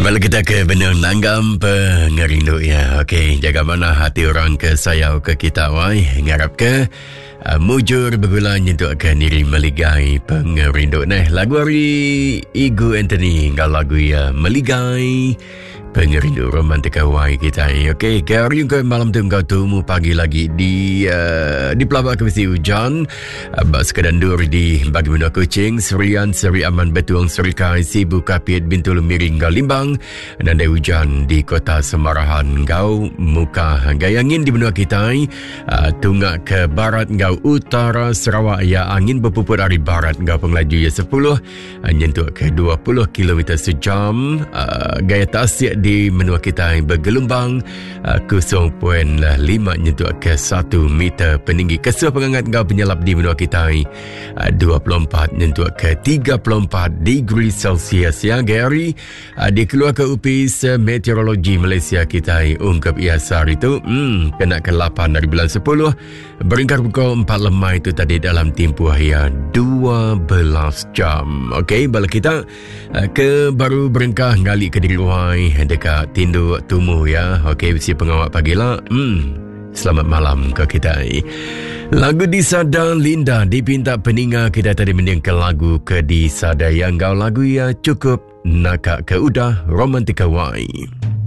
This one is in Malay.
Balik kita ke benang langgam pengerindu ya. Okey, jaga mana hati orang ke sayau ke kita wai. Ngarap ke mujur bergulan untuk akan diri meligai pengerindu. Nah, lagu hari Igu Anthony kalau lagu ya meligai pengerindu romantika wai kita. Okey, hari ke malam tu kau temu pagi lagi di Pelabak Kemisi hujan. Bas kedandur di Bagi Benua Kuching, Serian, Seri Aman, Betuang, Seri Kai, Sibu, Kapit, Bintul, Miring, Limbang. Dan ada hujan di kota Semarahan Gau Muka Gayangin di benua kita tunggak ke barat Gau Utara Sarawak ya angin berpuput dari barat Gau pengelaju ya 10 nyentuh ke 20 km sejam. Gaya tasik di benua kita bergelombang 0.5 nyentuh ke 1 meter peninggi. Kesuh penghangat Gau penyelap di benua kita 24 nyentuh ke 34 degree Celsius ya. Gary dikeluar ke Upis Meteorologi Malaysia kita ungkap iasar itu kena ke 8 dari bulan 10 beringkar pukul 4 lemah itu tadi dalam tempoh ya 12 jam. Okey, balik kita ke baru beringkah ngali ke diri wai dekat Tinduk Tumuh ya. Okey, si pengawal pagilah selamat malam ke kita. Lagu Di Sada Linda dipinta peninga kita tadi mendengarkan lagu ke Di Sada yang kau lagu ya cukup nakak ke udah romantika wai.